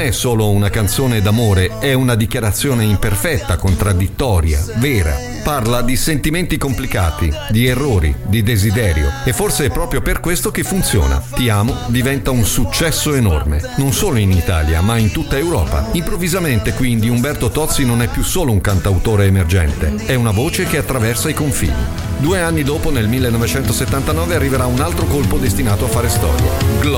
è solo una canzone d'amore, è una dichiarazione imperfetta, contraddittoria, vera. Parla di sentimenti complicati, di errori, di desiderio, e forse è proprio per questo che funziona. Ti amo diventa un successo enorme, non solo in Italia ma in tutta Europa. Improvvisamente quindi Umberto Tozzi non è più solo un cantautore emergente, è una voce che attraversa i confini. 2 anni dopo, nel 1979, arriverà un altro colpo destinato a fare storia: Gloria.